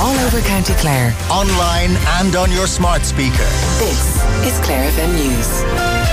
all over County Clare. Online and on your smart speaker. This is Clare FM News.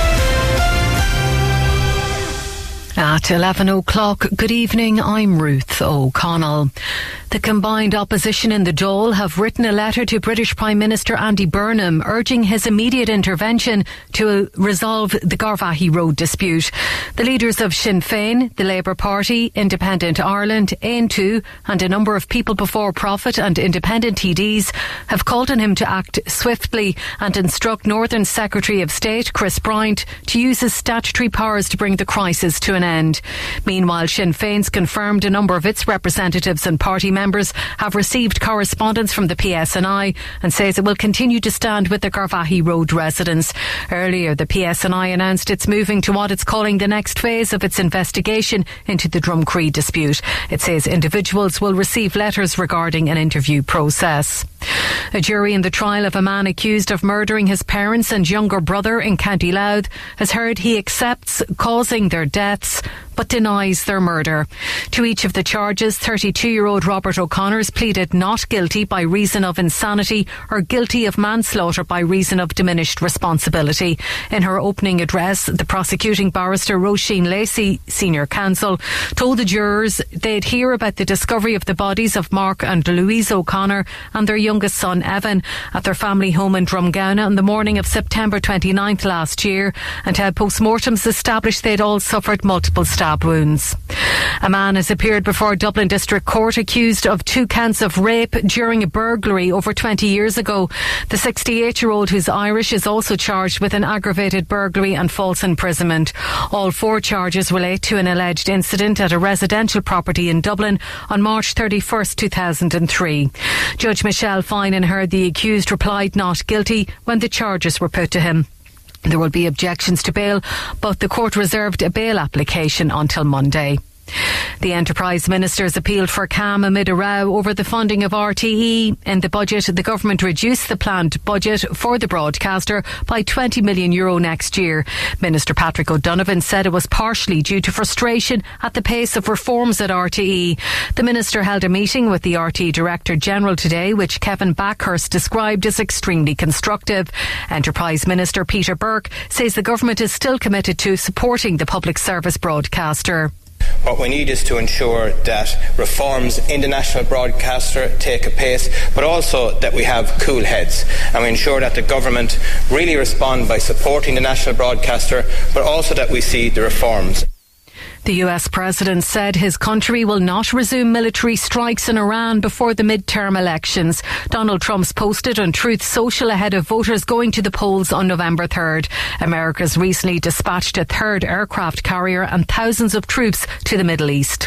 At 11 o'clock, good evening, I'm Ruth O'Connell. The combined opposition in the Dáil have written a letter to British Prime Minister Andy Burnham urging his immediate intervention to resolve the Garvaghey Road dispute. The leaders of Sinn Féin, the Labour Party, Independent Ireland, AIN2 and a number of People Before Profit and independent TDs have called on him to act swiftly and instruct Northern Secretary of State Chris Bryant to use his statutory powers to bring the crisis to an end. Meanwhile, Sinn Féin's confirmed a number of its representatives and party members have received correspondence from the PSNI and says it will continue to stand with the Garvaghey Road residents. Earlier, the PSNI announced it's moving to what it's calling the next phase of its investigation into the Drumcree dispute. It says individuals will receive letters regarding an interview process. A jury in the trial of a man accused of murdering his parents and younger brother in County Louth has heard he accepts causing their deaths but denies their murder. To each of the charges, 32-year-old Robert O'Connor's pleaded not guilty by reason of insanity or guilty of manslaughter by reason of diminished responsibility. In her opening address, the prosecuting barrister Roisin Lacey, senior counsel, told the jurors they'd hear about the discovery of the bodies of Mark and Louise O'Connor and their youngest son Evan at their family home in Drumgownagh on the morning of September 29th last year, and how post-mortems established they'd all suffered multiple stab wounds. A man has appeared before Dublin District Court accused of 2 counts of rape during a burglary over 20 years ago. The 68-year-old, who's Irish, is also charged with an aggravated burglary and false imprisonment. All 4 charges relate to an alleged incident at a residential property in Dublin on March 31st, 2003. Judge Michelle Finan heard the accused replied not guilty when the charges were put to him. There will be objections to bail, but the court reserved a bail application until Monday. The Enterprise Ministers appealed for calm amid a row over the funding of RTE. In the budget, the government reduced the planned budget for the broadcaster by €20 million next year. Minister Patrick O'Donovan said it was partially due to frustration at the pace of reforms at RTE. The minister held a meeting with the RTE Director General today, which Kevin Backhurst described as extremely constructive. Enterprise Minister Peter Burke says the government is still committed to supporting the public service broadcaster. What we need is to ensure that reforms in the national broadcaster take a pace, but also that we have cool heads, and we ensure that the government really respond by supporting the national broadcaster, but also that we see the reforms. The US President said his country will not resume military strikes in Iran before the midterm elections. Donald Trump's posted on Truth Social ahead of voters going to the polls on November 3rd. America's recently dispatched a 3rd aircraft carrier and thousands of troops to the Middle East.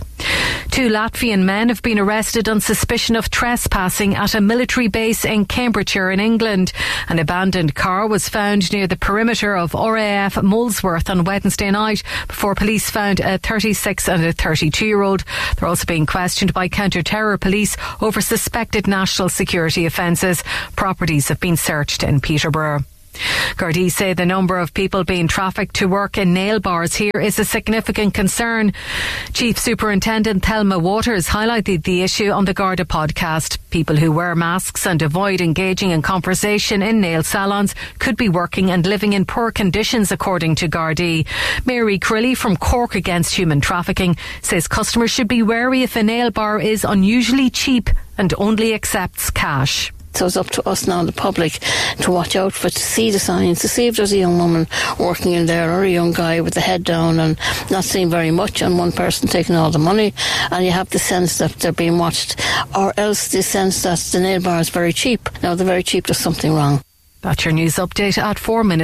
2 Latvian men have been arrested on suspicion of trespassing at a military base in Cambridgeshire in England. An abandoned car was found near the perimeter of RAF Molesworth on Wednesday night before police found a 36 and a 32-year-old. They're also being questioned by counter-terror police over suspected national security offences. Properties have been searched in Peterborough. Gardaí say the number of people being trafficked to work in nail bars here is a significant concern. Chief Superintendent Thelma Waters highlighted the issue on the Garda podcast. People who wear masks and avoid engaging in conversation in nail salons could be working and living in poor conditions, according to Gardaí. Mary Crilly from Cork Against Human Trafficking says customers should be wary if a nail bar is unusually cheap and only accepts cash. So it's up to us now, the public, to watch out for, to see the signs, to see if there's a young woman working in there or a young guy with the head down and not seeing very much, and one person taking all the money, and you have the sense that they're being watched, or else the sense that the nail bar is very cheap. Now, they're very cheap, there's something wrong. That's your news update at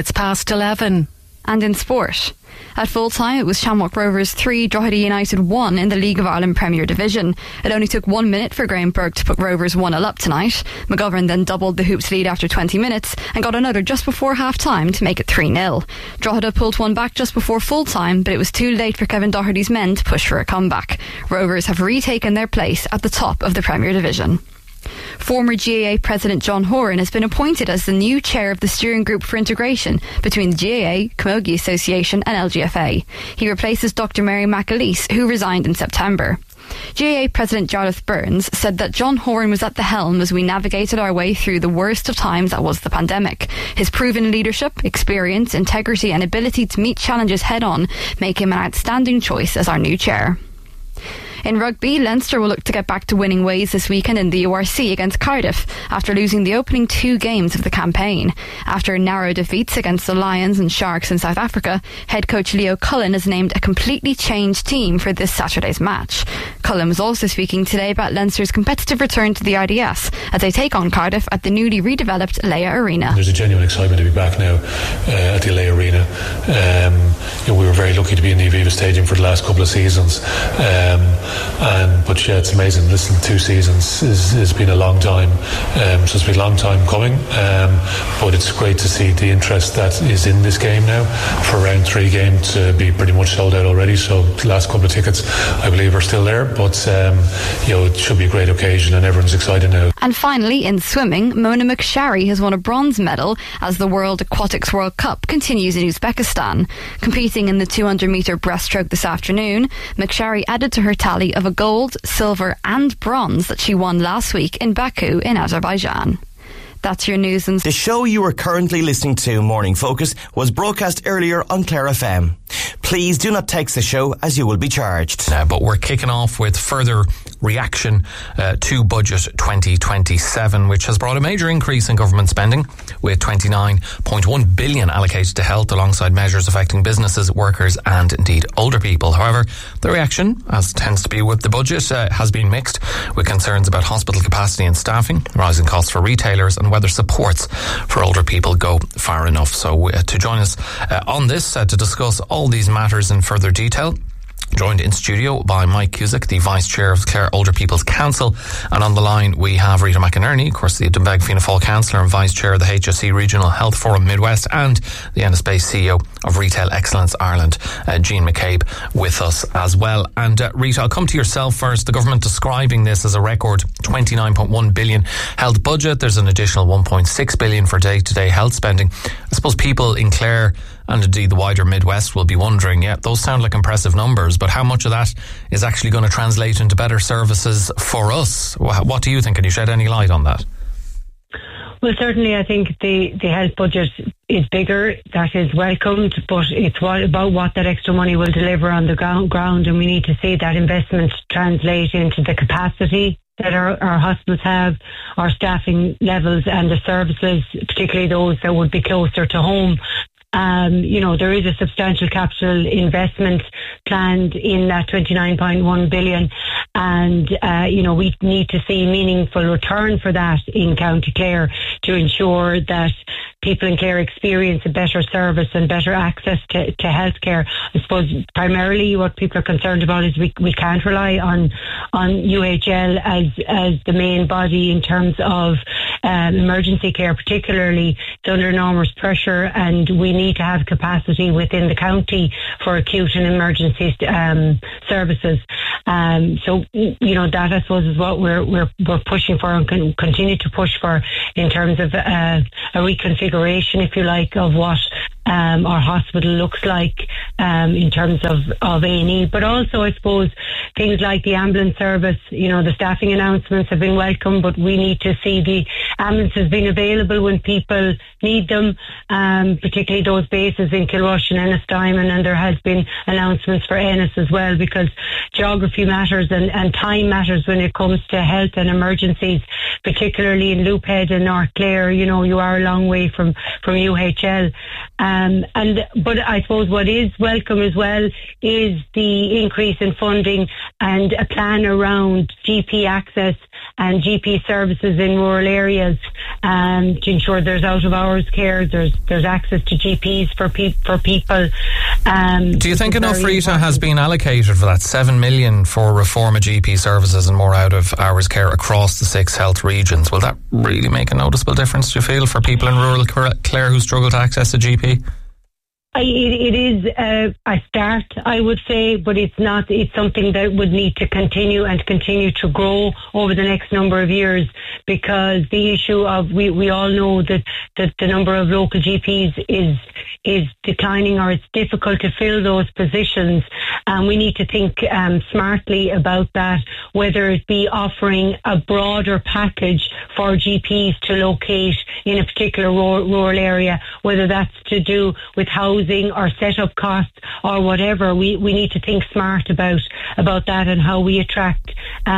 11:04. And in sport, at full time it was Shamrock Rovers 3, Drogheda United 1 in the League of Ireland Premier Division. It only took 1 minute for Graham Burke to put Rovers 1-0 up tonight. McGovern then doubled the Hoops lead after 20 minutes and got another just before half time to make it 3-0. Drogheda pulled one back just before full time, but it was too late for Kevin Doherty's men to push for a comeback. Rovers have retaken their place at the top of the Premier Division. Former GAA President John Horan has been appointed as the new chair of the steering group for integration between the GAA, Camogie Association and LGFA. He replaces Dr Mary McAleese, who resigned in September. GAA President Jarlath Burns said that John Horan was at the helm as we navigated our way through the worst of times that was the pandemic. His proven leadership, experience, integrity and ability to meet challenges head-on make him an outstanding choice as our new chair. In rugby, Leinster will look to get back to winning ways this weekend in the URC against Cardiff after losing the opening 2 games of the campaign. After narrow defeats against the Lions and Sharks in South Africa, head coach Leo Cullen has named a completely changed team for this Saturday's match. Cullen was also speaking today about Leinster's competitive return to the RDS as they take on Cardiff at the newly redeveloped Leia Arena. There's a genuine excitement to be back now at the Leia Arena. We were very lucky to be in the Aviva Stadium for the last couple of seasons. But yeah, it's amazing. Listen, 2 seasons has been a long time, so it's been a long time coming. But it's great to see the interest that is in this game now. For round 3 game to be pretty much sold out already. So the last couple of tickets, I believe, are still there. But it should be a great occasion, and everyone's excited now. And finally, in swimming, Mona McSharry has won a bronze medal as the World Aquatics World Cup continues in Uzbekistan. Competing in the 200-metre breaststroke this afternoon, McSharry added to her tally of a gold, silver and bronze that she won last week in Baku in Azerbaijan. That's your news. And the show you are currently listening to, Morning Focus, was broadcast earlier on Clare FM. Please do not text the show as you will be charged. But we're kicking off with further reaction to Budget 2027, which has brought a major increase in government spending, with 29.1 billion allocated to health alongside measures affecting businesses, workers and indeed older people. However, the reaction, as tends to be with the budget, has been mixed, with concerns about hospital capacity and staffing, rising costs for retailers and whether supports for older people go far enough. So to join us on this, to discuss all these matters in further detail, joined in studio by Mike Cusack, the Vice Chair of Clare Older People's Council. And on the line we have Rita McInerney, of course the Dunbeg Fianna Fáil Councillor and Vice Chair of the HSE Regional Health Forum Midwest, and the Ennisbase CEO of Retail Excellence Ireland, Jean McCabe, with us as well. And Rita, I'll come to yourself first. The government describing this as a record 29.1 billion health budget. There's an additional 1.6 billion for day-to-day health spending. I suppose people in Clare and indeed the wider Midwest will be wondering, yeah, those sound like impressive numbers, but how much of that is actually going to translate into better services for us? What do you think? Can you shed any light on that? Well, certainly I think the health budget is bigger. That is welcomed, but it's about what that extra money will deliver on the ground, and we need to see that investment translate into the capacity that our hospitals have, our staffing levels and the services, particularly those that would be closer to home. There is a substantial capital investment planned in that 29.1 billion, and we need to see meaningful return for that in County Clare to ensure that people in Clare experience a better service and better access to healthcare. I suppose primarily what people are concerned about is we can't rely on UHL as the main body in terms of emergency care. Particularly, it's under enormous pressure, and we need to have capacity within the county for acute and emergency services. That I suppose is what we're pushing for and can continue to push for in terms of a reconfiguration, if you like, of what our hospital looks like in terms of A&E, but also I suppose things like the ambulance service. The staffing announcements have been welcome, but we need to see the ambulances being available when people need them, particularly those bases in Kilrush and Ennisdiamond, and there has been announcements for Ennis as well, because geography matters and time matters when it comes to health and emergencies, particularly in Loophead and North Clare. You are a long way from UHL. But I suppose what is welcome as well is the increase in funding and a plan around GP access and GP services in rural areas to ensure there's out of hours care, there's access to GPs for people. Do you think enough, Rita, has been allocated for that 7 million for reform of GP services and more out of hours care across the 6 health regions? Will that really make a noticeable difference, do you feel, for people in rural Clare who struggle to access a GP? It is a start, I would say, but it's not. It's something that would need to continue to grow over the next number of years, because the issue of we all know that the number of local GPs is declining, or it's difficult to fill those positions. And we need to think smartly about that, whether it be offering a broader package for GPs to locate in a particular rural area, whether that's to do with housing or set-up costs or whatever. We need to think smart about that and how we attract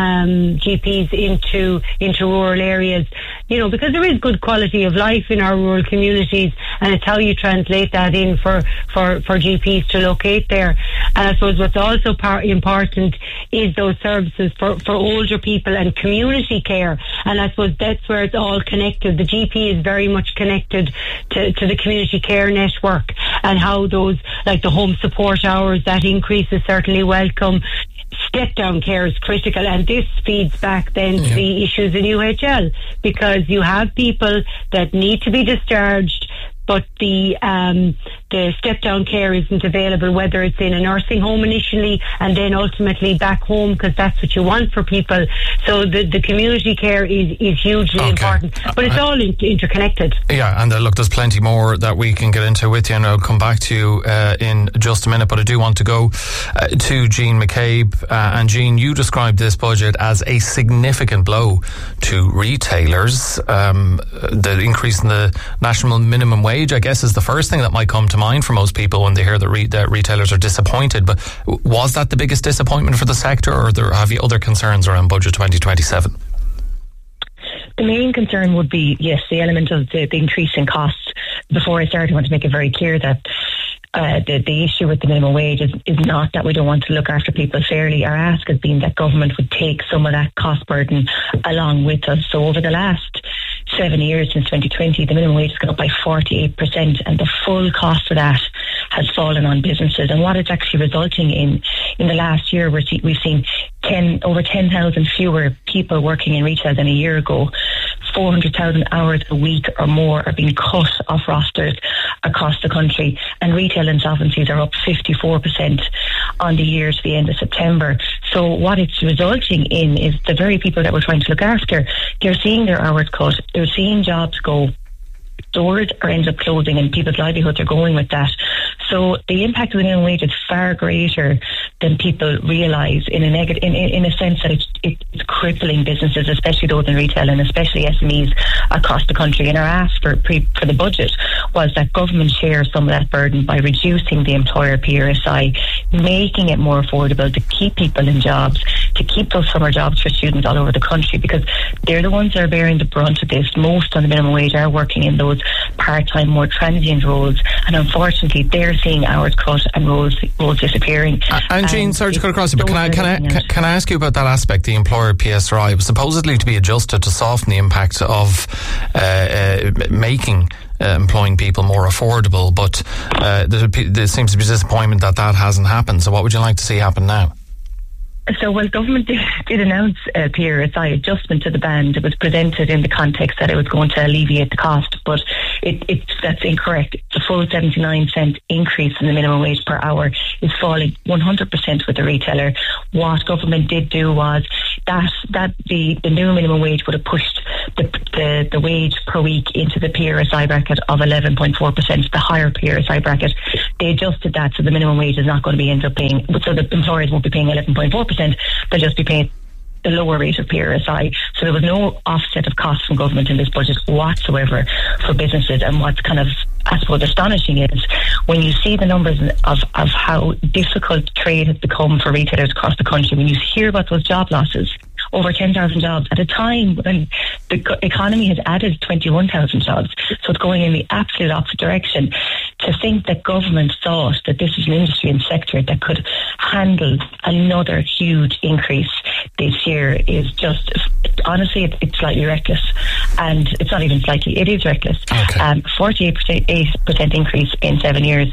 GPs into rural areas, because there is good quality of life in our rural communities, and it's how you translate that in for GPs to locate there. And I suppose what's also important is those services for older people and community care, and I suppose that's where it's all connected. The GP is very much connected to the community care network, and how those, like the home support hours, that increase is certainly welcome. Step-down care is critical, and this feeds back then to the issues in UHL, because you have people that need to be discharged, but the step-down care isn't available, whether it's in a nursing home initially and then ultimately back home, because that's what you want for people. So the community care is hugely important, but it's all interconnected. Yeah, and look, there's plenty more that we can get into with you, and I'll come back to you in just a minute, but I do want to go to Jean McCabe. And Jean, you described this budget as a significant blow to retailers. The increase in the national minimum wage, I guess, is the first thing that might come to mind for most people when they hear that retailers are disappointed. But was that the biggest disappointment for the sector, or have you other concerns around Budget 2027? The main concern would be, yes, the element of the increase in costs. Before I start, I want to make it very clear that the issue with the minimum wage is not that we don't want to look after people fairly. Our ask has been that government would take some of that cost burden along with us. So over the last 7 years, since 2020, the minimum wage has gone up by 48%, and the full cost of that has fallen on businesses. And what it's actually resulting in the last year, we've seen over 10,000 fewer people working in retail than a year ago. 400,000 hours a week or more are being cut off rosters across the country, and retail insolvencies are up 54% on the year to the end of September. So what it's resulting in is the very people that we're trying to look after, they're seeing their hours cut, they're seeing jobs go, stores are end up closing, and people's livelihoods are going with that. So the impact of the minimum wage is far greater than people realise, in a sense that it's crippling businesses, especially those in retail and especially SMEs across the country. And our ask for the budget was that government share some of that burden by reducing the employer PRSI, making it more affordable to keep people in jobs, to keep those summer jobs for students all over the country, because they're the ones that are bearing the brunt of this. Most on the minimum wage are working in those part-time, more transient roles, and unfortunately they're seeing hours cut and roles disappearing. And Jean, sorry to cut across you, but can I ask you about that aspect, the employer PSRI? It was supposedly to be adjusted to soften the impact of making employing people more affordable, but there seems to be disappointment that hasn't happened. So what would you like to see happen now? So, government did announce a PRSI adjustment to the band. It was presented in the context that it was going to alleviate the cost, but that's incorrect. The full 79-cent increase in the minimum wage per hour is falling 100% with the retailer. What government did do was that the new minimum wage would have pushed the wage per week into the PRSI bracket of 11.4%, the higher PRSI bracket. They adjusted that, so the minimum wage is not going to be end up paying, so the employers won't be paying 11.4%, they'll just be paying the lower rate of PRSI. So there was no offset of costs from government in this budget whatsoever for businesses. And what's kind of, I suppose, astonishing is when you see the numbers of how difficult trade has become for retailers across the country, when you hear about those job losses, over 10,000 jobs at a time when the economy has added 21,000 jobs. So it's going in the absolute opposite direction. To think that government thought that this is an industry and sector that could handle another huge increase this year is just, honestly, it's slightly reckless. And it's not even slightly, it is reckless. 48% increase in 7 years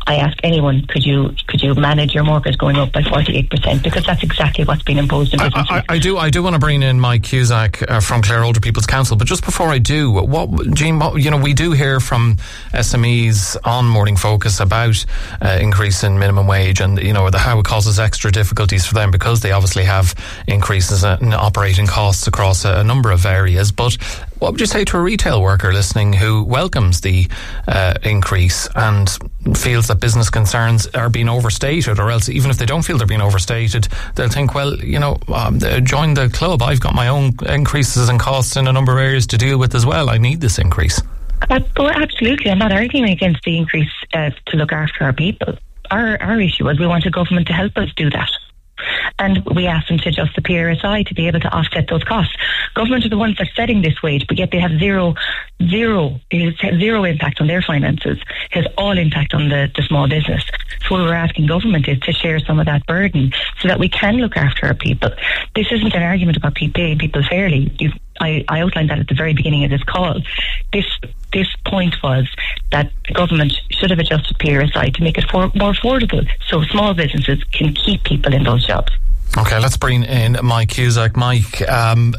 I ask anyone, could you manage your mortgage going up by 48%? Because that's exactly what's been imposed in Britain. I do want to bring in Mike Cusack from Clare Older People's Council, but just before I do, Jean, we do hear from SMEs on Morning Focus about increase in minimum wage and how it causes extra difficulties for them because they obviously have increases in operating costs across a number of areas. But what would you say to a retail worker listening who welcomes the increase and feels that business concerns are being overstated, or else even if they don't feel they're being overstated, they'll think, well, join the club. I've got my own increases in costs in a number of areas to deal with as well. I need this increase. Absolutely. I'm not arguing against the increase to look after our people. Our issue is we want a government to help us do that. And we ask them to adjust the PRSI to be able to offset those costs. Government are the ones that are setting this wage, but yet they have zero impact on their finances. It has all impact on the small business. So what we're asking government is to share some of that burden so that we can look after our people. This isn't an argument about paying people fairly. I outlined that at the very beginning of this call. This point was that the government should have adjusted PRSI to make it more affordable so small businesses can keep people in those jobs. Okay, let's bring in Mike Cusack. Mike, we know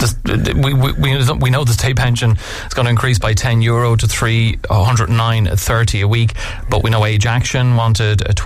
the state pension is going to increase by €10 to €309.30 a week, but we know Age Action wanted a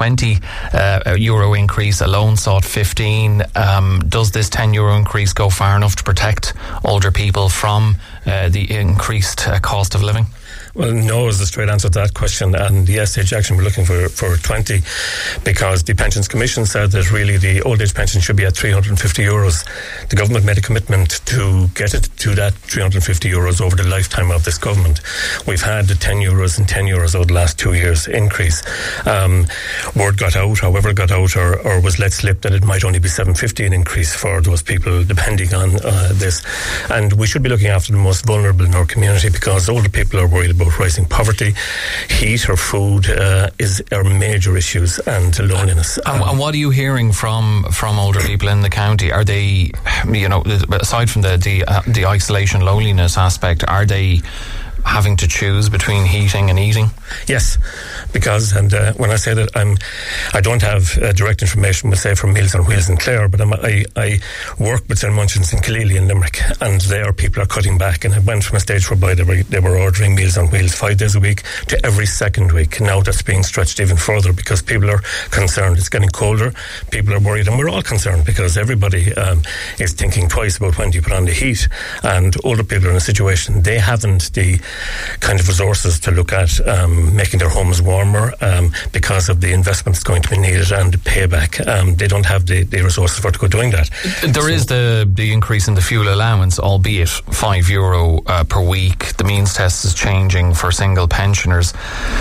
€20 increase, Alone sought 15. Does this €10 increase go far enough to protect older people from the increased cost of living? Well, no is the straight answer to that question, and yes, Age Action were looking for 20 because the Pensions Commission said that really the old age pension should be at €350. The government made a commitment to get it to that €350 over the lifetime of this government. We've had the €10 and €10 over the last 2 years increase. Word got out, however it got out or was let slip, that it might only be $750 an increase for those people depending on this. And we should be looking after the most vulnerable in our community because older people are worried about rising poverty, heat or food is our major issues, and loneliness. And what are you hearing from older people in the county? Are they, aside from the isolation, loneliness aspect, are they having to choose between heating and eating? Yes, because, and when I say that, I don't have direct information, we'll say, from Meals on Wheels in Clare, but I work with St. Munchins in Killeely in Limerick, and there people are cutting back, and it went from a stage whereby they were ordering Meals on Wheels 5 days a week to every second week. Now that's being stretched even further because people are concerned. It's getting colder, people are worried, and we're all concerned because everybody is thinking twice about when do you put on the heat, and older people are in a situation they haven't the kind of resources to look at making their homes warmer because of the investment that's going to be needed and the payback. They don't have the resources for to go doing that. There is the increase in the fuel allowance, albeit €5 per week. The means test is changing for single pensioners.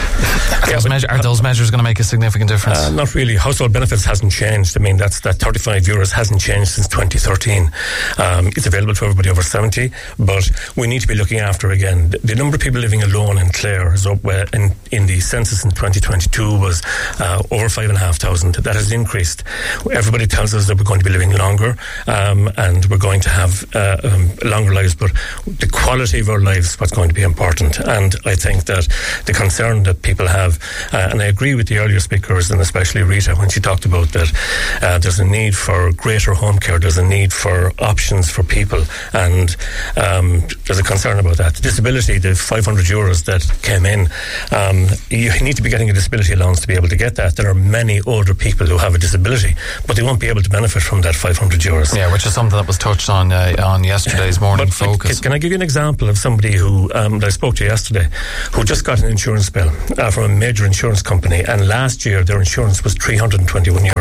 Are those measures going to make a significant difference? Not really. Household benefits hasn't changed. I mean, that €35 hasn't changed since 2013. It's available to everybody over 70, but we need to be looking after, again, the number of people living alone in Clare is up in the census in 2022 was over 5,500. That has increased. Everybody tells us that we're going to be living longer and we're going to have longer lives, but the quality of our lives is what's going to be important. And I think that the concern that people have, and I agree with the earlier speakers and especially Rita when she talked about that there's a need for greater home care, there's a need for options for people, and there's a concern about that. Disability, the €500 that came in, you need to be getting a disability allowance to be able to get that. There are many older people who have a disability, but they won't be able to benefit from that €500. Yeah, which is something that was touched on yesterday's Morning Focus. Can I give you an example of somebody who that I spoke to yesterday, who just got an insurance bill from a major insurance company, and last year their insurance was €321.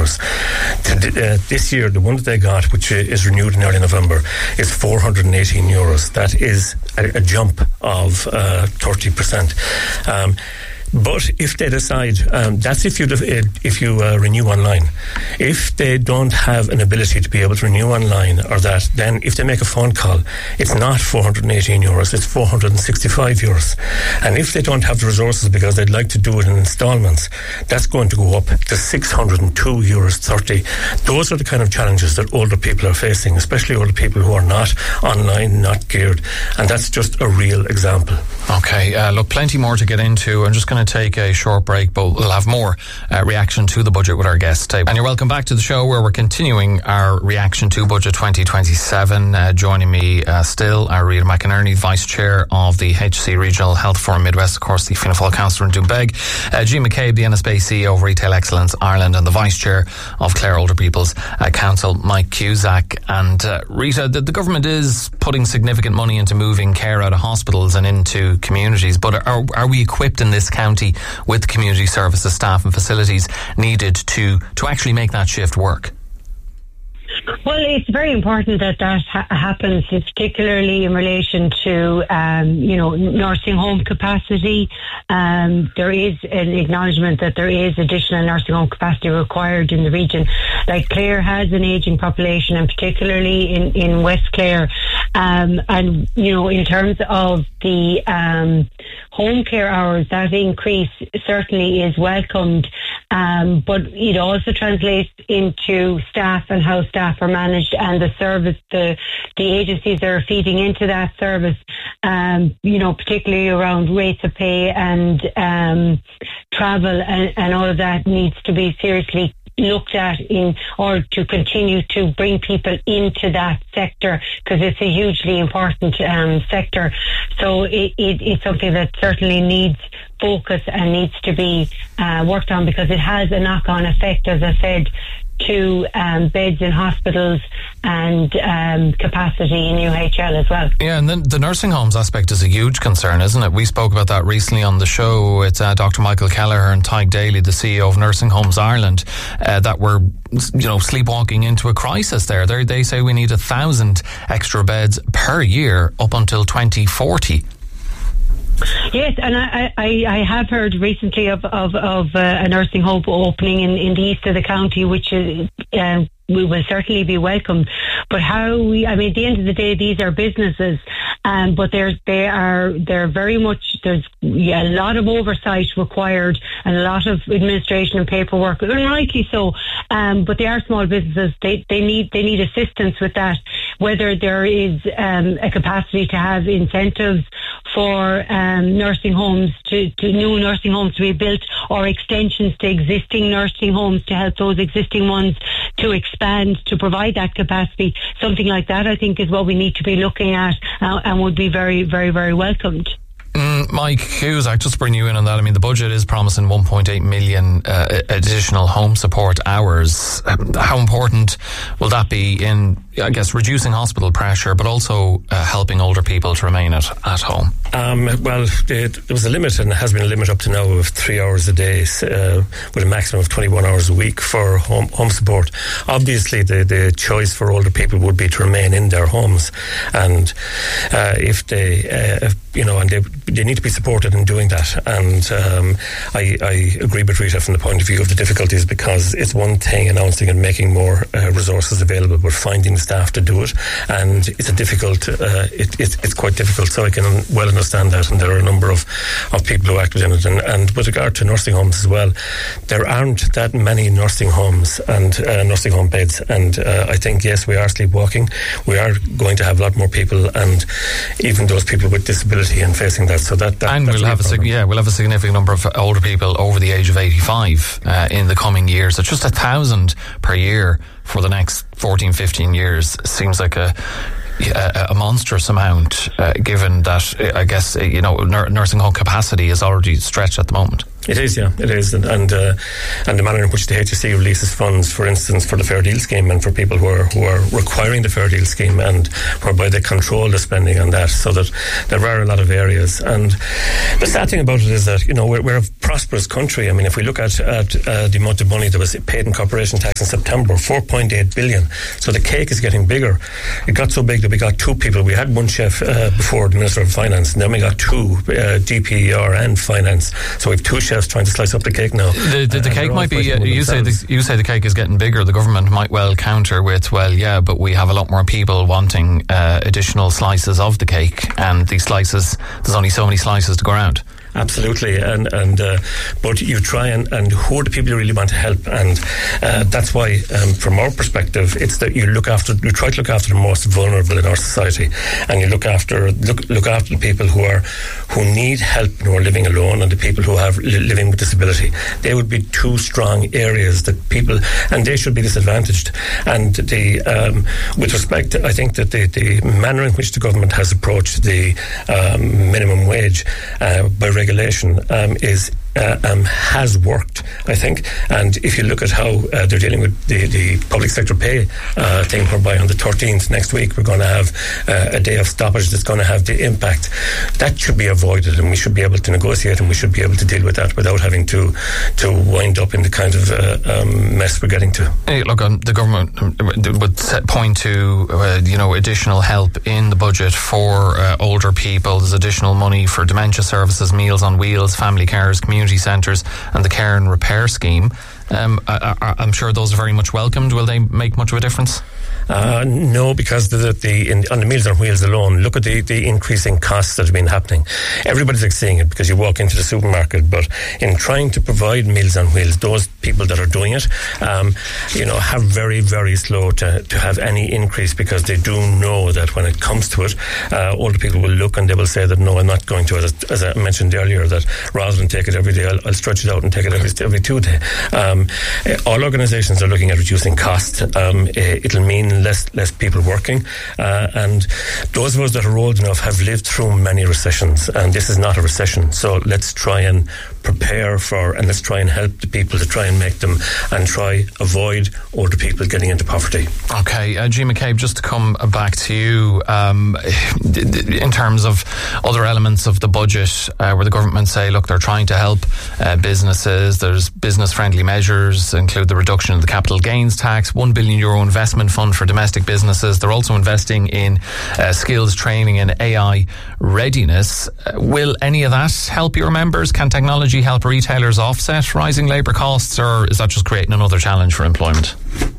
This year, the one that they got, which is renewed in early November, is €418. That is a jump of 30%. But if they decide, that's if you renew online. If they don't have an ability to be able to renew online or that, then if they make a phone call, it's not €418, it's €465. And if they don't have the resources because they'd like to do it in installments, that's going to go up to €602.30. Those are the kind of challenges that older people are facing, especially older people who are not online, not geared. And that's just a real example. Okay, look, plenty more to get into. I'm just going to take a short break, but we'll have more reaction to the budget with our guests today. And you're welcome back to the show, where we're continuing our reaction to Budget 2027. Joining me still are Rita McInerney, Vice Chair of the HSE Regional Health Forum Midwest, of course the Fianna Fáil Councillor in Doonbeg, Jean McCabe, the NSBA CEO of Retail Excellence Ireland, and the Vice Chair of Clare Older People's Council, Mike Cusack. And Rita, the government is putting significant money into moving care out of hospitals and into communities, but are we equipped in this county with community services staff and facilities needed to actually make that shift work? Well, it's very important that happens, particularly in relation to, nursing home capacity. There is an acknowledgement that there is additional nursing home capacity required in the region. Like Clare has an ageing population, and particularly in West Clare. And, in terms of the home care hours, that increase certainly is welcomed. But it also translates into staff and how staff are managed, and the service, the agencies that are feeding into that service, particularly around rates of pay and travel and all of that needs to be seriously looked at in order to continue to bring people into that sector, because it's a hugely important sector. So it's something that certainly needs focus and needs to be worked on, because it has a knock-on effect, as I said, to beds in hospitals and capacity in UHL as well. Yeah, and then the nursing homes aspect is a huge concern, isn't it? We spoke about that recently on the show. It's Dr. Michael Kelleher and Tig Daly, the CEO of Nursing Homes Ireland, that were sleepwalking into a crisis there. They say we need 1,000 extra beds per year up until 2040. Yes, and I have heard recently of a nursing home opening in the east of the county, which is we will certainly be welcome. But at the end of the day, these are businesses, but they're very much, there's a lot of oversight required and a lot of administration and paperwork, and rightly so. But they are small businesses. They need assistance with that. Whether there is a capacity to have incentives for nursing homes to new nursing homes to be built, or extensions to existing nursing homes to help those existing ones to expand to provide that capacity. Something like that, I think, is what we need to be looking at and would be very, very, very welcomed. Mike Hughes, I just bring you in on that. I mean, the budget is promising 1.8 million additional home support hours. How important will that be in, I guess, reducing hospital pressure, but also helping older people to remain at home? There was a limit, and has been a limit up to now, of 3 hours a day, with a maximum of 21 hours a week for home support. Obviously, the choice for older people would be to remain in their homes, and if they, they need to be supported in doing that. And I agree with Rita from the point of view of the difficulties, because it's one thing announcing and making more resources available, but finding the staff to do it, and it's a difficult. It's quite difficult. So I can well understand that, and there are a number of people who acted in it. And with regard to nursing homes as well, there aren't that many nursing homes and nursing home beds. And I think, yes, we are sleepwalking. We are going to have a lot more people, and even those people with disability and facing that. So and we'll have a significant number of older people over the age of 85 in the coming years. So just 1,000 per year for the next 14, 15 years seems like a monstrous amount, given that I guess nursing home capacity is already stretched at the moment. It is, yeah, it is, and the manner in which the HSE releases funds, for instance, for the Fair Deal scheme, and for people who are requiring the Fair Deal scheme, and whereby they control the spending on that, so that there are a lot of areas. And the sad thing about it is that we're a prosperous country. I mean, if we look at the amount of money that was paid in corporation tax in September, 4.8 billion. So the cake is getting bigger. It got so big that we got two people. We had one chef before, the Minister of Finance, and then we got two, DPER and Finance. So we have two chefs trying to slice up the cake now. The cake might be, you say the cake is getting bigger. The government might well counter with, but we have a lot more people wanting additional slices of the cake, and these slices, there's only so many slices to go around. Absolutely, but you try and who are the people you really want to help, and that's why, from our perspective, it's that you try to look after the most vulnerable in our society, and you look after the people who need help, who are living alone, and the people who have living with disability. They would be two strong areas that people, and they should be disadvantaged. And with respect, I think that the manner in which the government has approached the minimum wage by regulation has worked, I think. And if you look at how they're dealing with the public sector pay thing, whereby on the 13th next week we're going to have a day of stoppage that's going to have the impact, that should be avoided, and we should be able to negotiate, and we should be able to deal with that without having to wind up in the kind of mess we're getting to. Hey, look, the government would point to additional help in the budget for older people. There's additional money for dementia services, Meals on Wheels, family carers, community centres, and the care and repair scheme. I'm sure those are very much welcomed. Will they make much of a difference? No, because on the Meals on Wheels alone, look at the increasing costs that have been happening. Everybody's seeing it because you walk into the supermarket, but in trying to provide Meals on Wheels, those people that are doing it, have very, very slow to have any increase, because they do know that when it comes to it, older people will look and they will say that, no, I'm not going to it. As I mentioned earlier, that rather than take it every day, I'll stretch it out and take it every 2 days. All organisations are looking at reducing cost. It'll mean less people working, and those of us that are old enough have lived through many recessions, and this is not a recession. So let's try and prepare for, and let's try and help the people to try and make them, and try avoid older people getting into poverty. Okay, G. McCabe, just to come back to you, in terms of other elements of the budget, where the government say, look, they're trying to help businesses. There's business-friendly measures, include the reduction of the capital gains tax, €1 billion investment fund for domestic businesses. They're also investing in skills training and AI readiness. Will any of that help your members? Can technology help retailers offset rising labour costs, or is that just creating another challenge for employment?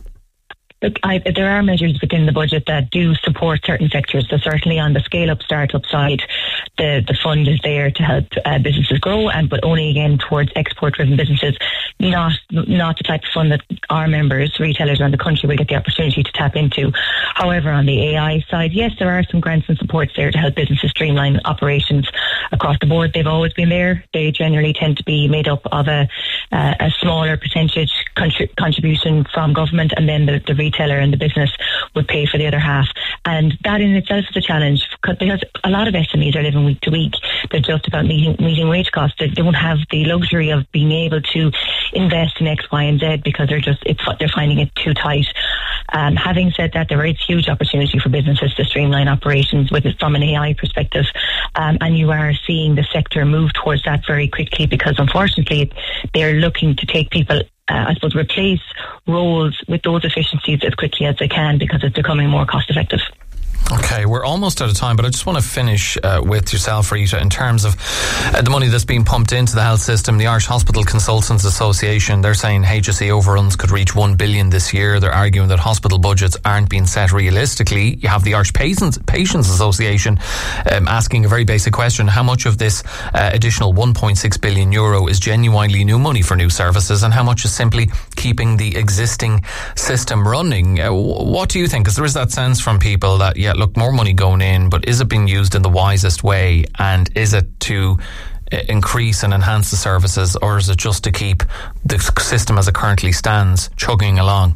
Look, there are measures within the budget that do support certain sectors. So certainly on the scale-up, start-up side, the fund is there to help businesses grow, but only again towards export-driven businesses, not the type of fund that our members, retailers around the country, will get the opportunity to tap into. However, on the AI side, yes, there are some grants and supports there to help businesses streamline operations across the board. They've always been there. They generally tend to be made up of a smaller percentage contribution from government, and then the retailer and the business would pay for the other half. And that in itself is a challenge, because a lot of SMEs are living week to week. They're just about meeting wage costs. They don't have the luxury of being able to invest in X, Y, and Z, because they're finding it too tight. Having said that, there is huge opportunity for businesses to streamline operations from an AI perspective, and you are seeing the sector move towards that very quickly, because unfortunately they're looking to take people, replace roles with those efficiencies as quickly as they can, because it's becoming more cost effective. Okay, we're almost out of time, but I just want to finish with yourself, Rita, in terms of the money that's being pumped into the health system. The Irish Hospital Consultants Association, they're saying HSE overruns could reach $1 billion this year. They're arguing that hospital budgets aren't being set realistically. You have the Irish Patients Association asking a very basic question: how much of this additional €1.6 billion is genuinely new money for new services, and how much is simply keeping the existing system running? What do you think? Because there is that sense from people that, yeah, look, more money going in, but is it being used in the wisest way? And is it to increase and enhance the services, or is it just to keep the system as it currently stands chugging along?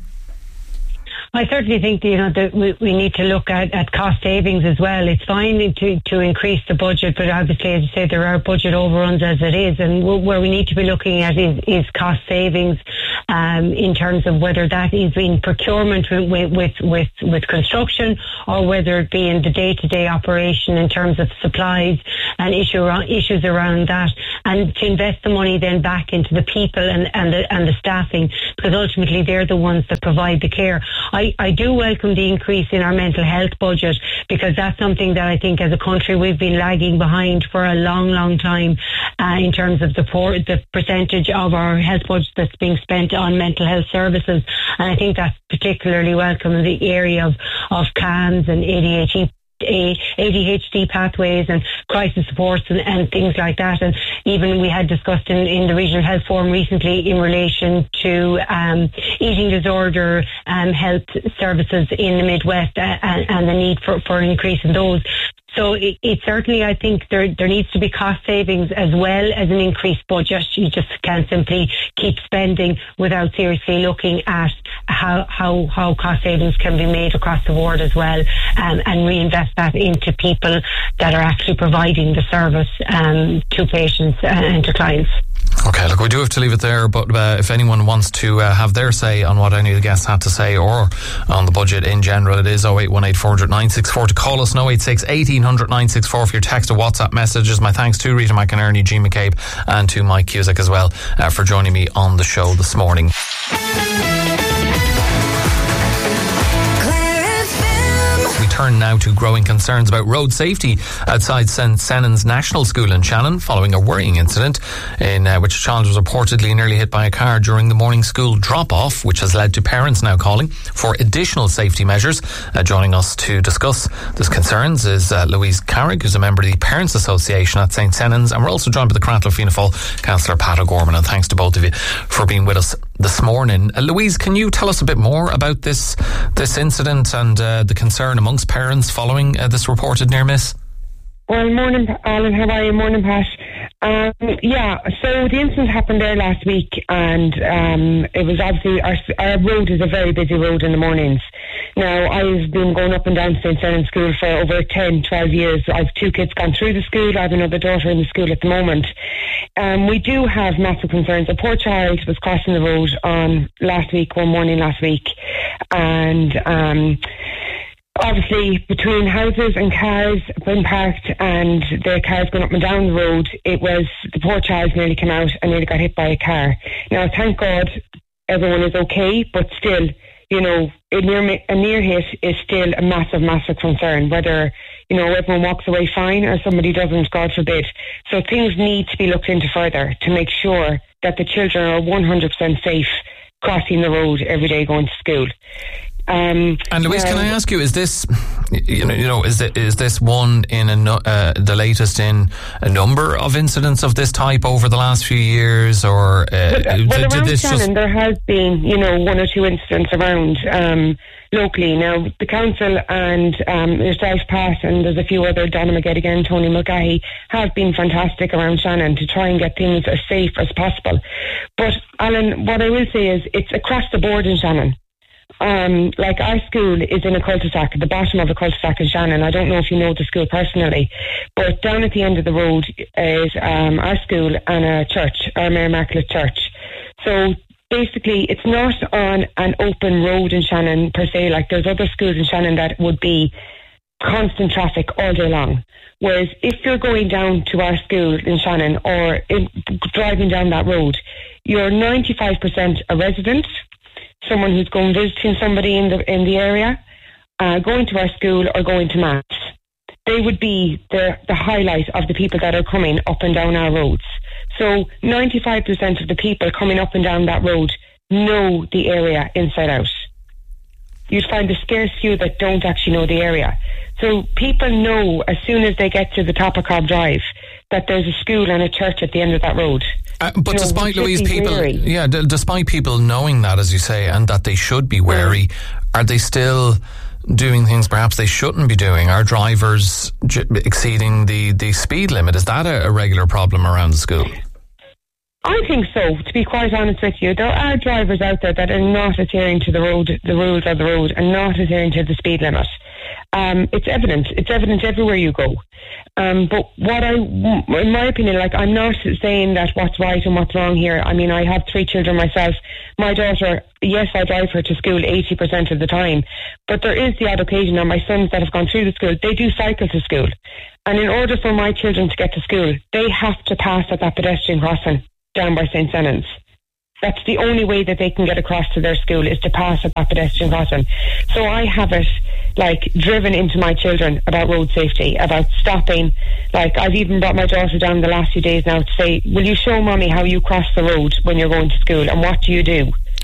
I certainly think that we need to look at cost savings as well. It's fine to increase the budget, but obviously, as you say, there are budget overruns as it is, and where we need to be looking at is cost savings in terms of whether that is in procurement with construction, or whether it be in the day-to-day operation in terms of supplies and issues around that, and to invest the money then back into the people and the staffing, because ultimately they're the ones that provide the care. I do welcome the increase in our mental health budget, because that's something that I think as a country we've been lagging behind for a long, long time in terms of the percentage of our health budget that's being spent on mental health services. And I think that's particularly welcome in the area of CAMHS and ADHD ADHD pathways and crisis supports and things like that. And even we had discussed in the Regional Health Forum recently in relation to eating disorder health services in the Midwest and the need for an increase in those. So it certainly, I think there needs to be cost savings as well as an increased budget. You just can't simply keep spending without seriously looking at how cost savings can be made across the board as well, and reinvest that into people that are actually providing the service to patients and to clients. Okay, look, we do have to leave it there, but if anyone wants to have their say on what any of the guests had to say or on the budget in general, it is 0818 400 964 to call us, 086 1800 964 for your text or WhatsApp messages. My thanks to Rita McInerney, Jean McCabe and to Mike Cusack as well for joining me on the show this morning. We turn now to growing concerns about road safety outside St. Senan's National School in Shannon following a worrying incident in which a child was reportedly nearly hit by a car during the morning school drop-off, which has led to parents now calling for additional safety measures. Joining us to discuss these concerns is Louise Carrick, who's a member of the Parents Association at St. Senan's, and we're also joined by the Cratloe Fianna Fáil Councillor Pat O'Gorman, and thanks to both of you for being with us this morning. Louise, can you tell us a bit more about this incident and the concern amongst parents following this reported near miss? Well, morning, Alan. How are you? Morning, Pat. So the incident happened there last week, and it was obviously our road is a very busy road in the mornings. Now, I've been going up and down St. Senan's School for over 10, 12 years. I've 2 kids gone through the school. I have another daughter in the school at the moment. We do have massive concerns. A poor child was crossing the road one morning last week, and obviously, between houses and cars being parked and the cars going up and down the road, the poor child nearly came out and nearly got hit by a car. Now, thank God everyone is okay, but still, a near hit is still a massive, massive concern, whether, everyone walks away fine or somebody doesn't, God forbid. So things need to be looked into further to make sure that the children are 100% safe crossing the road every day going to school. And Louise, can I ask you, is this, is this one in the latest in a number of incidents of this type over the last few years, or around Shannon there has been, 1 or 2 incidents around locally. Now the council and yourself, Pat, and there's a few other, Donna McGettigan, Tony Mulcahy, have been fantastic around Shannon to try and get things as safe as possible. But Alan, what I will say is it's across the board in Shannon. Like our school is in a cul-de-sac at the bottom of a cul-de-sac in Shannon. I don't know if you know the school personally, but down at the end of the road is our school and a church, our Mary Immaculate Church. So basically it's not on an open road in Shannon per se, like there's other schools in Shannon that would be constant traffic all day long. Whereas if you're going down to our school in Shannon or driving down that road, you're 95% a resident, someone who's going visiting somebody in the area, going to our school or going to mass. They would be the highlight of the people that are coming up and down our roads. So 95% of the people coming up and down that road know the area inside out. You'd find a scarce few that don't actually know the area. So people know as soon as they get to the top of Cobb Drive that there's a school and a church at the end of that road. But despite, Louise, despite people knowing that, as you say, and that they should be wary, are they still doing things perhaps they shouldn't be doing? Are drivers exceeding the speed limit? Is that a regular problem around the school? I think so, to be quite honest with you. There are drivers out there that are not adhering to the rules of the road and not adhering to the speed limit. It's evident. It's evident everywhere you go. But in my opinion, I'm not saying that what's right and what's wrong here. I mean, I have 3 children myself. My daughter, yes, I drive her to school 80% of the time. But there is the odd occasion, and my sons that have gone through the school, they do cycle to school. And in order for my children to get to school, they have to pass at that pedestrian crossing down by St. Senan's. That's the only way that they can get across to their school, is to pass at that pedestrian crossing. So I have it driven into my children about road safety, about stopping. I've even brought my daughter down the last few days now to say, will you show mommy how you cross the road when you're going to school, and what do you do?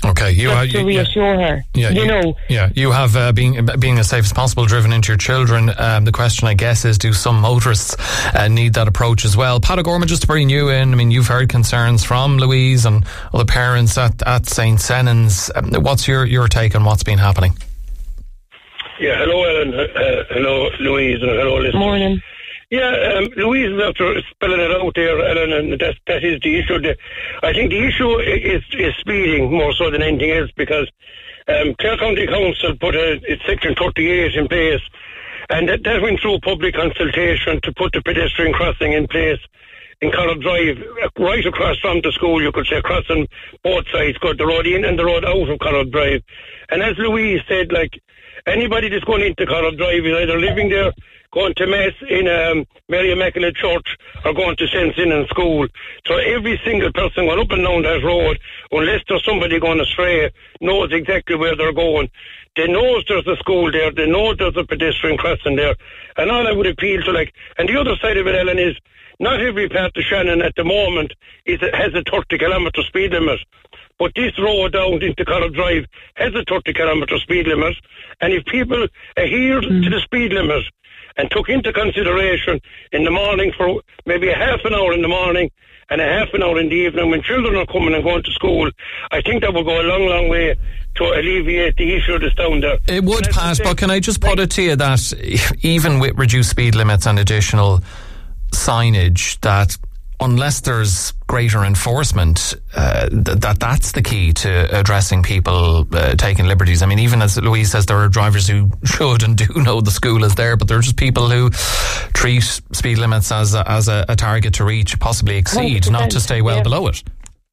Okay, to reassure her. You have being as safe as possible driven into your children. The question, I guess, is do some motorists need that approach as well? Pat O'Gorman, just to bring you in, I mean, you've heard concerns from Louise and other parents at St. Senan's. What's your take on what's been happening? Yeah, hello Ellen, hello Louise, and hello listeners. Morning. Yeah, Louise is after spelling it out there, Ellen, and that is the issue. I think the issue is speeding more so than anything else, because Clare County Council put its Section 38 in place, and that went through public consultation to put the pedestrian crossing in place in Connaught Drive, right across from the school, you could say, crossing both sides, got the road in and the road out of Connaught Drive. And as Louise said, like, anybody that's going into Connaught Drive is either living there, going to Mass in Mary Immaculate Church, or going to St. Senan's School. So every single person going up and down that road, unless there's somebody going astray, knows exactly where they're going. They know there's a school there, they know there's a pedestrian crossing there. And all I would appeal to, like, and the other side of it, Ellen, is not every part of Shannon at the moment has a 30 kilometre speed limit. But this road down into Connaught Drive has a 30 kilometre speed limit. And if people adhere to the speed limit and took into consideration in the morning for maybe a half an hour in the morning and a half an hour in the evening when children are coming and going to school, I think that will go a long, long way to alleviate the issue that's down there. It would, Pat, but can I just put it to you that even with reduced speed limits and additional signage, that unless there's greater enforcement, that's the key to addressing people taking liberties. I mean, even as Louise says, there are drivers who should and do know the school is there, but there are just people who treat speed limits as a target to reach, possibly exceed, 100%, not to stay well below it.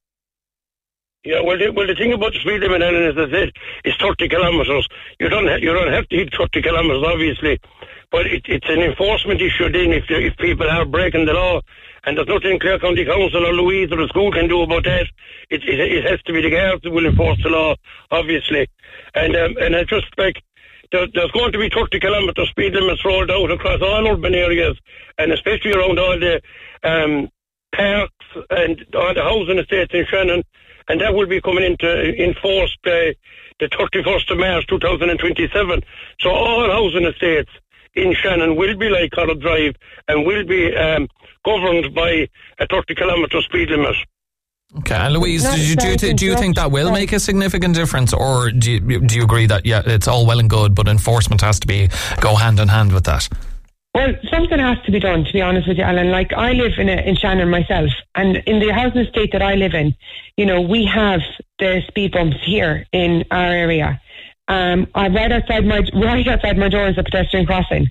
Yeah, well, the thing about the speed limit, Ellen, as I said, is 30 kilometres. You don't have to hit 30 kilometres, obviously, but it's an enforcement issue then if people are breaking the law. And there's nothing Clare County Council or Louise or the school can do about that. It has to be the guards that will enforce the law, obviously. And I just like, there's going to be 30 kilometre speed limits rolled out across all urban areas, and especially around all the parks and all the housing estates in Shannon. And that will be coming into force by the 31st of March 2027. So all housing estates in Shannon will be like Connaught Drive and will be governed by a 30 kilometre speed limit. Okay, and Louise, do you think that will make a significant difference, or do you agree that it's all well and good, but enforcement has to go hand in hand with that? Well, something has to be done, to be honest with you, Alan. Like, I live in Shannon myself, and in the housing estate that I live in, you know, we have the speed bumps here in our area. Right outside my door is a pedestrian crossing.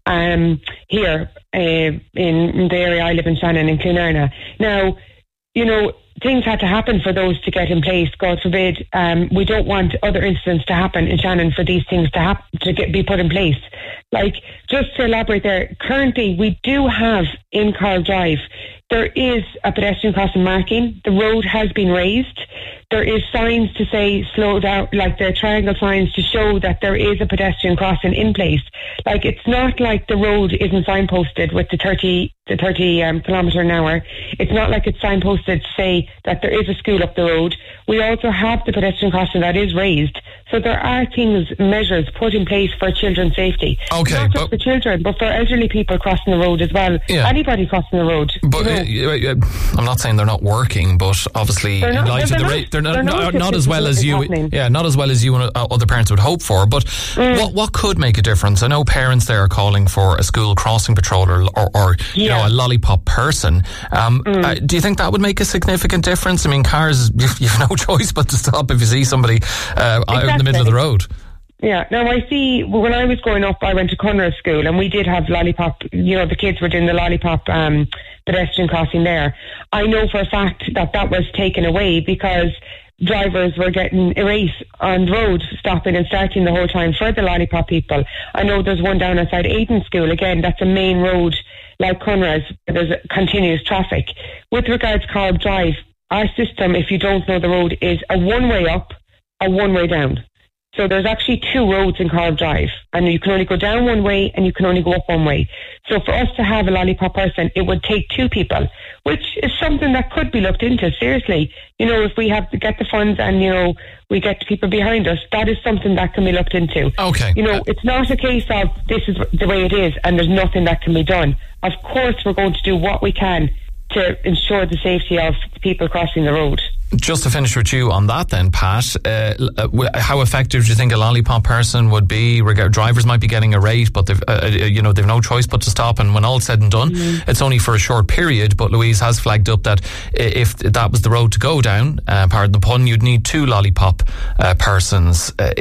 Here in the area I live in, Shannon, in Clonarna. Now, you know, things have to happen for those to get in place. God forbid, we don't want other incidents to happen in Shannon for these things to be put in place. Like, just to elaborate there, currently we do have in Carl Drive, there is a pedestrian crossing marking. The road has been raised. There is signs to say slow down, like the triangle signs to show that there is a pedestrian crossing in place. Like, it's not like the road isn't signposted with the 30 kilometre an hour. It's not like it's signposted to say that there is a school up the road. We also have the pedestrian crossing that is raised. So there are measures put in place for children's safety. Okay, not just for children, but for elderly people crossing the road as well. Yeah. Anybody crossing the road. But I'm not saying they're not working, but obviously in light of the rate, they're not as well as you. Yeah, not as well as you and other parents would hope for. But what could make a difference? I know parents there are calling for a school crossing patroller or you know, a lollipop person. Do you think that would make a significant difference? I mean, cars, you've no choice but to stop if you see somebody out in the middle of the road. Yeah, now I see, when I was growing up, I went to Conrad School and we did have lollipop, you know, the kids were doing the lollipop pedestrian crossing there. I know for a fact that was taken away because drivers were getting irate on the road, stopping and starting the whole time for the lollipop people. I know there's one down outside Aiden School, again, that's a main road like Conrad's, there's continuous traffic. With regards to Carl Drive, our system, if you don't know the road, is a one-way up, a one-way down. So there's actually 2 roads in Carl Drive, and you can only go down one way and you can only go up one way. So for us to have a lollipop person, it would take 2 people, which is something that could be looked into, seriously. If we have to get the funds and, we get the people behind us, that is something that can be looked into. Okay. It's not a case of this is the way it is and there's nothing that can be done. Of course, we're going to do what we can to ensure the safety of the people crossing the road. Just to finish with you on that then, Pat, how effective do you think a lollipop person would be? Drivers might be getting a rate, but they've no choice but to stop, and when all's said and done, it's only for a short period, but Louise has flagged up that if that was the road to go down, pardon the pun, you'd need 2 lollipop persons. Could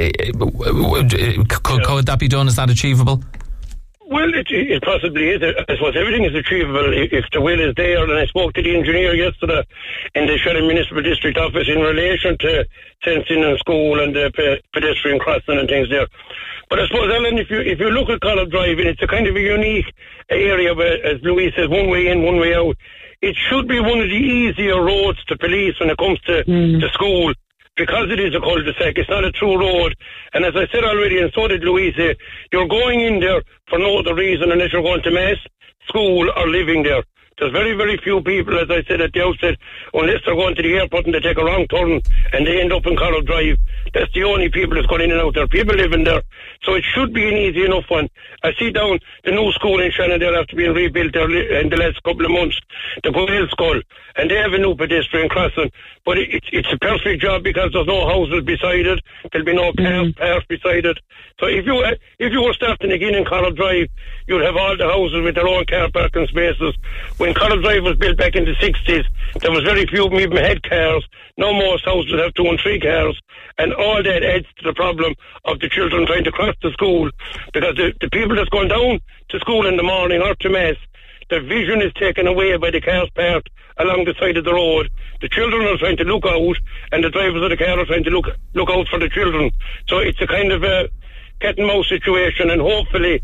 that be done? Is that achievable? Well, it possibly is. I suppose everything is achievable if the will is there. And I spoke to the engineer yesterday in the Shannon Municipal District Office in relation to fencing and school and pedestrian crossing and things there. But I suppose, Ellen, if you look at College Drive, it's a kind of a unique area where, as Louise says, one way in, one way out. It should be one of the easier roads to police when it comes to school. Because it is a cul-de-sac, it's not a true road. And as I said already, and so did Louise, you're going in there for no other reason unless you're going to mass, school, or living there. There's very, very few people, as I said at the outset, unless they're going to the airport and they take a wrong turn and they end up in College Drive. That's the only people that's going in and out there. People living there. So it should be an easy enough one. I see down the new school in Shannon after being rebuilt there in the last couple of months, the Goyle School, and they have a new pedestrian crossing. But it's a perfect job because there's no houses beside it. There'll be no cars beside it. So if you were starting again in College Drive, you'd have all the houses with their own car parking spaces. When College Drive was built back in the 60s, there was very few even had cars. Now most houses have 2 and 3 cars, and all that adds to the problem of the children trying to cross the school, because the people that's going down to school in the morning or to mass, their vision is taken away by the cars parked along the side of the road. The children are trying to look out, and the drivers of the car are trying to look out for the children. So it's a kind of a cat and mouse situation, and hopefully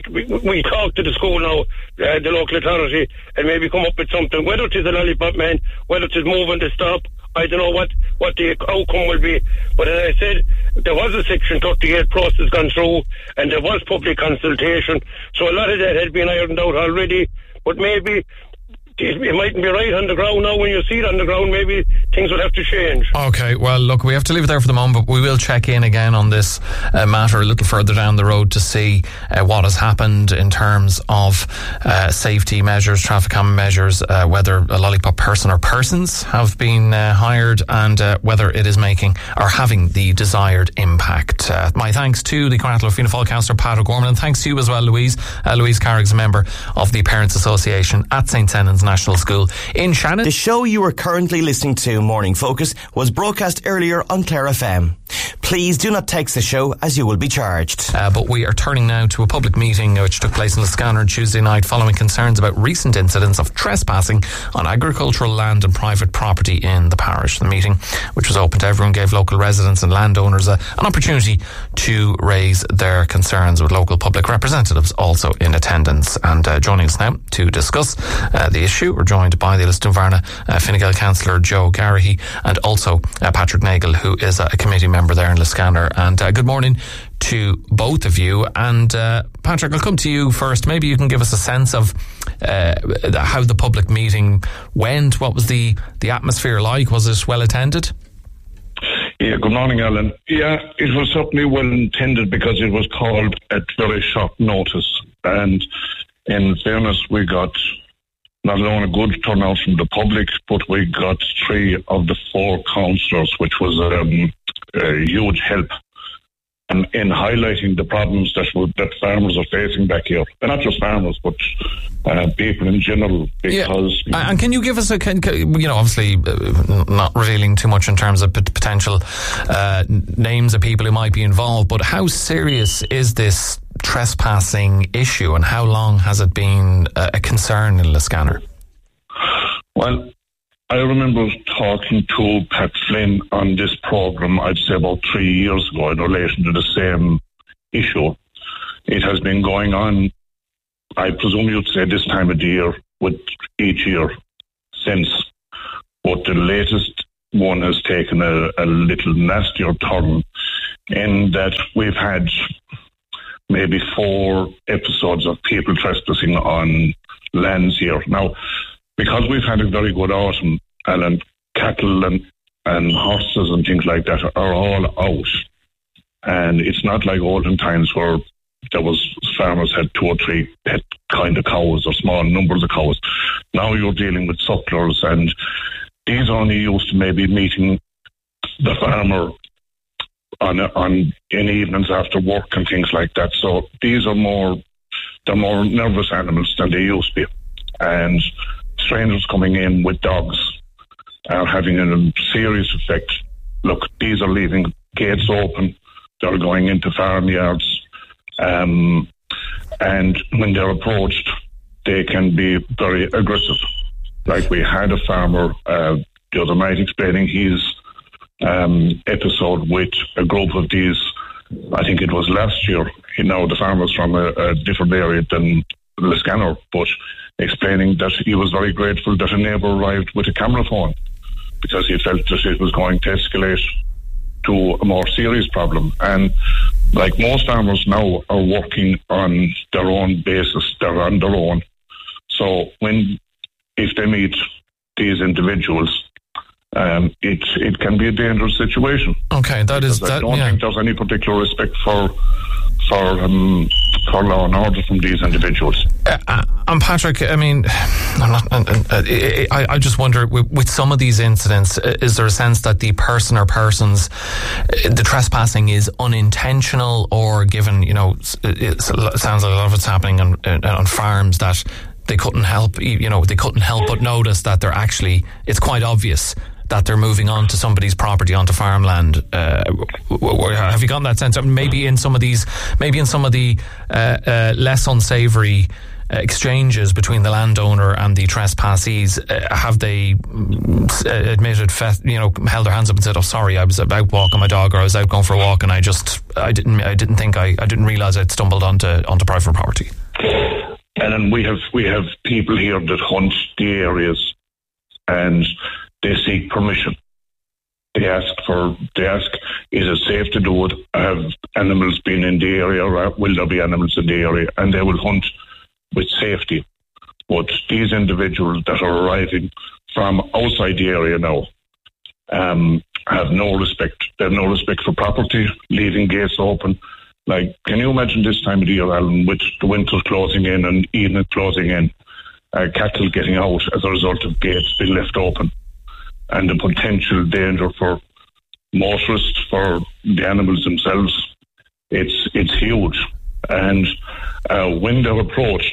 we talk to the school now, the local authority, and maybe come up with something, whether it is a lollipop man, whether it is moving to stop. I don't know what the outcome will be. But as I said, there was a Section 38 process gone through, and there was public consultation. So a lot of that had been ironed out already. But maybe it mightn't be right on the ground now. When you see it on the ground, maybe things will have to change. Okay, well, look, we have to leave it there for the moment, but we will check in again on this matter a little further down the road to see what has happened in terms of safety measures, traffic calming measures, whether a lollipop person or persons have been hired, and whether it is making or having the desired impact. My thanks to the Carnatlow Fianna Fáil councillor Pat O'Gorman, and thanks to you as well, Louise. Louise Carrick's a member of the Parents Association at St. Senan's National School in Shannon. The show you are currently listening to, Morning Focus, was broadcast earlier on Clare FM. Please do not text the show as you will be charged. But we are turning now to a public meeting which took place in Liscannor on Tuesday night following concerns about recent incidents of trespassing on agricultural land and private property in the parish. The meeting, which was open to everyone, gave local residents and landowners an opportunity to raise their concerns, with local public representatives also in attendance. And joining us now to discuss the issue, we're joined by the Lisdoonvarna Fine Gael councillor Joe Garrahy, and also Patrick Nagle, who is a committee member there in Liscannor. And good morning to both of you. And Patrick, I'll come to you first. Maybe you can give us a sense of how the public meeting went. What was the atmosphere like? Was it well attended? Yeah, good morning, Alan. Yeah, it was certainly well intended because it was called at very short notice. And in fairness, we got not only a good turnout from the public, but we got 3 of the 4 councillors, which was a huge help in highlighting the problems that farmers are facing back here. And not just farmers, but people in general. Because and can you give us obviously not revealing too much in terms of potential names of people who might be involved, but how serious is this trespassing issue, and how long has it been a concern in Liscannor? Well, I remember talking to Pat Flynn on this programme, I'd say about 3 years ago, in relation to the same issue. It has been going on, I presume you'd say, this time of the year, with each year since. But the latest one has taken a little nastier turn in that we've had maybe 4 episodes of people trespassing on lands here. Now, because we've had a very good autumn, and cattle and horses and things like that are all out. And it's not like olden times where farmers had 2 or 3 pet kind of cows or small numbers of cows. Now you're dealing with sucklers, and these are only used to maybe meeting the farmer in evenings after work and things like that. So these are more nervous animals than they used to be. And strangers coming in with dogs are having a serious effect. Look, these are leaving gates open. They're going into farmyards. And when they're approached, they can be very aggressive. Like we had a farmer the other night explaining his episode with a group of these, I think it was last year. The farmer's from a different area than Liscannor, but explaining that he was very grateful that a neighbour arrived with a camera phone because he felt that it was going to escalate to a more serious problem. And like most farmers now are working on their own basis, they're on their own. So if they meet these individuals, it can be a dangerous situation. Okay, that is that. I don't think there's any particular respect for law and order from these individuals. And Patrick, I mean, I just wonder, with some of these incidents, is there a sense that the person or persons, the trespassing is unintentional, or given, it sounds like a lot of it's happening on farms that they couldn't help, but notice that they're actually, it's quite obvious that they're moving on to somebody's property, onto farmland. Have you gotten that sense? Maybe in some of the less unsavoury exchanges between the landowner and the trespassees, have they admitted, held their hands up and said, "Oh, sorry, I was out walking my dog, or I was out going for a walk, and I didn't realise I'd stumbled onto private property"? And then we have people here that hunt the areas, and they seek permission. They ask, is it safe to do it? Have animals been in the area, or will there be animals in the area? And they will hunt with safety. But these individuals that are arriving from outside the area now have no respect. They have no respect for property, leaving gates open. Like, can you imagine this time of the year, Alan, with the winter closing in and evening closing in, cattle getting out as a result of gates being left open, and the potential danger for motorists, for the animals themselves, it's huge. And when they're approached,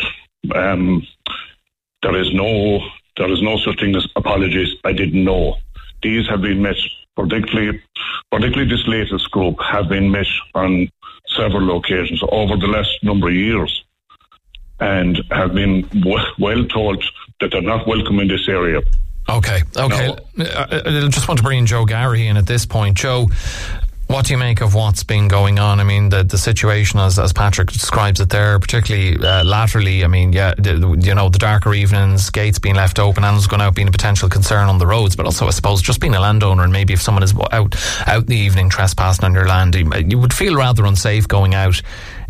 there is no such thing as apologies. I didn't know. These have been met, particularly this latest group, have been met on several occasions over the last number of years, and have been well told that they're not welcome in this area. Okay. No. I just want to bring Joe Gary in at this point. Joe, what do you make of what's been going on? I mean, the situation as Patrick describes it there, particularly laterally, I mean, the darker evenings, gates being left open, animals going out being a potential concern on the roads, but also, I suppose, just being a landowner, and maybe if someone is out in the evening trespassing on your land, you would feel rather unsafe going out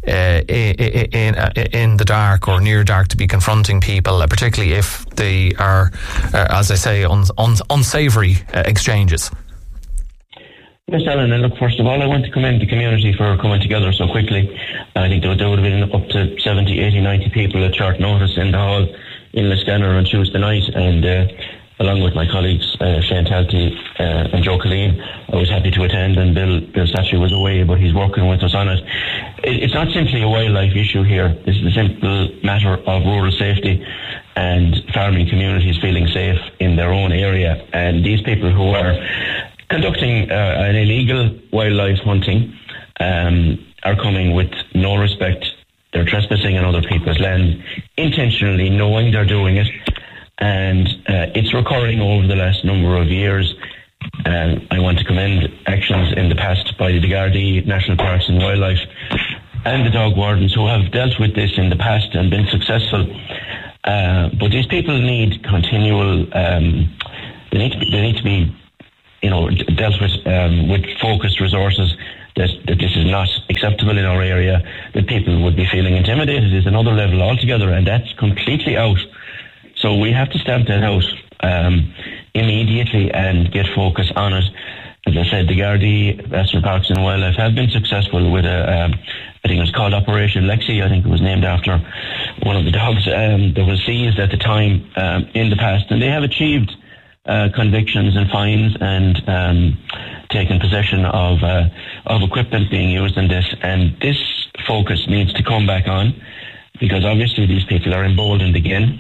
in the dark or near dark to be confronting people, particularly if they are, as I say, unsavoury exchanges. Yes, Alan, and look, first of all, I want to commend the community for coming together so quickly. I think there would have been up to 70, 80, 90 people at short notice in the hall in Liscannor on Tuesday night, and along with my colleagues, Shane Talty and Joe Colleen, I was happy to attend, and Bill Satcher was away, but he's working with us on it. It's not simply a wildlife issue here. This is a simple matter of rural safety and farming communities feeling safe in their own area. And these people who are conducting an illegal wildlife hunting are coming with no respect. They're trespassing on other people's land, intentionally knowing they're doing it, and it's recurring over the last number of years. I want to commend actions in the past by the Gardaí, National Parks and Wildlife, and the dog wardens who have dealt with this in the past and been successful. But these people need continual. They need to be dealt with focused resources, that this is not acceptable in our area, that people would be feeling intimidated is another level altogether, and that's completely out. So we have to stamp that out immediately and get focus on it. As I said, the Gardaí, National Parks and Wildlife have been successful with I think it was called Operation Lexi. I think it was named after one of the dogs that was seized at the time in the past, and they have achieved convictions and fines and taken possession of equipment being used in this. And this focus needs to come back on, because obviously these people are emboldened again.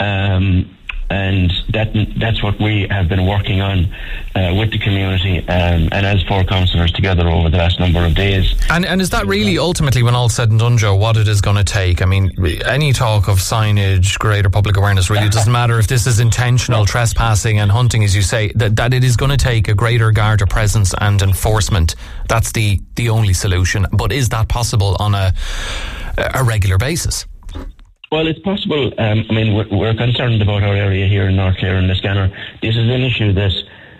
And that's what we have been working on with the community and as four councillors together over the last number of days. And is that really ultimately, when all's said and done, Joe, what it is going to take? I mean, any talk of signage, greater public awareness really doesn't matter if this is intentional trespassing and hunting, as you say, that it is going to take a greater Garda presence and enforcement. That's the only solution. But is that possible on a regular basis? Well, it's possible. We're concerned about our area here in North Clare and Liscannor. This is an issue that,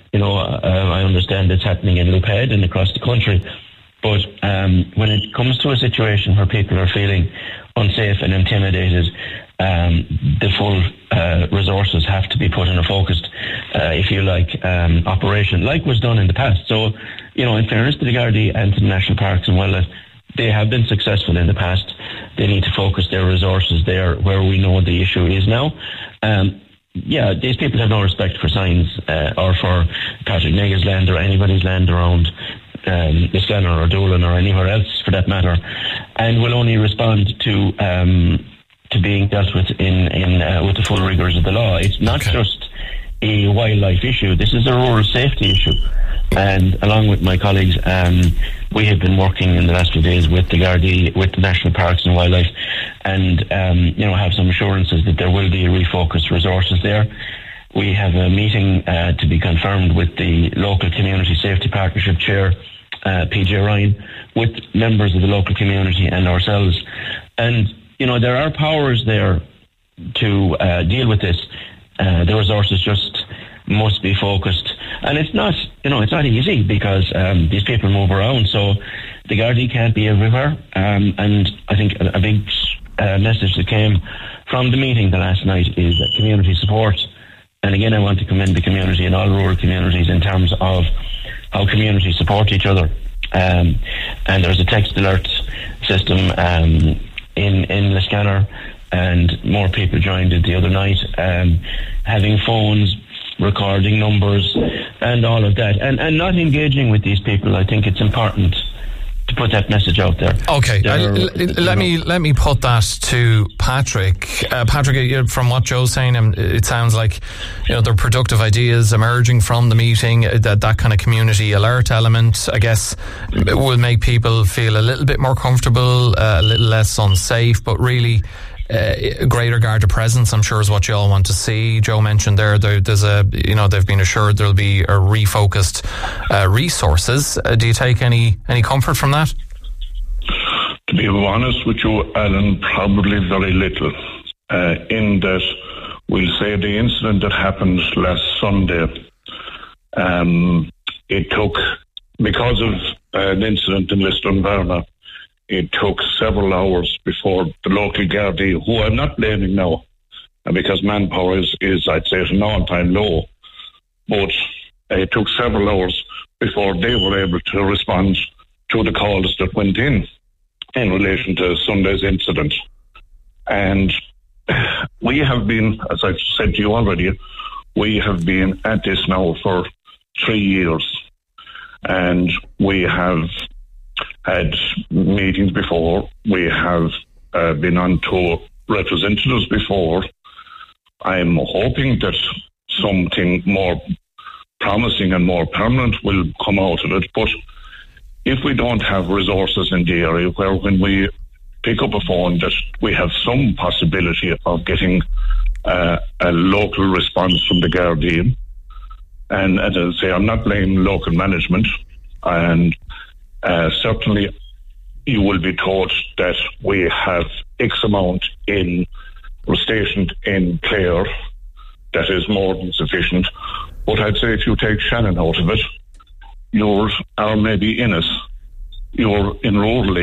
I understand it's happening in Loophead and across the country. But when it comes to a situation where people are feeling unsafe and intimidated, the full resources have to be put in a focused, operation, like was done in the past. So, in fairness to the Gardaí and to the National Parks and Wildlife, they have been successful in the past. They need to focus their resources there where we know the issue is now. These people have no respect for signs or for Patrick Nega's land or anybody's land around Liscannor or Doolin or anywhere else for that matter, and will only respond to being dealt with with the full rigours of the law. It's not just a wildlife issue. This is a rural safety issue. And along with my colleagues, we have been working in the last few days with the Gardaí, with the National Parks and Wildlife, and have some assurances that there will be refocused resources there. We have a meeting to be confirmed with the local Community Safety Partnership Chair, PJ Ryan, with members of the local community and ourselves. And there are powers there to deal with this. The resources just must be focused, and it's not easy because these people move around, so the Gardaí can't be everywhere. And I think a big message that came from the meeting the last night is that community support. And again, I want to commend the community and all rural communities in terms of how communities support each other. And there's a text alert system in Liscannor, and more people joined it the other night, having phones, recording numbers and all of that, and not engaging with these people. I think it's important to put that message out there. Okay, let me put that to Patrick. Patrick, from what Joe's saying, it sounds like there are productive ideas emerging from the meeting. That kind of community alert element, I guess, will make people feel a little bit more comfortable, a little less unsafe, but really greater Garda presence, I'm sure, is what you all want to see. Joe mentioned there's they've been assured there'll be a refocused resources. Do you take any comfort from that? To be honest with you, Alan, probably very little. In that, we'll say the incident that happened last Sunday, it took, because of an incident in Lisdonvarna, it took several hours before the local Gardaí, who I'm not blaming now, because manpower is I'd say, at an all-time low, but it took several hours before they were able to respond to the calls that went in relation to Sunday's incident. And we have been, as I've said to you already, we have been at this now for 3 years, and we have had meetings before. We have been on to representatives before. I'm hoping that something more promising and more permanent will come out of it. But if we don't have resources in the area where when we pick up a phone that we have some possibility of getting a local response from the Gardaí, and as I say, I'm not blaming local management, and certainly you will be told that we have X amount stationed in Clare. That is more than sufficient. But I'd say if you take Shannon out of it, or maybe Ennis, you're in rural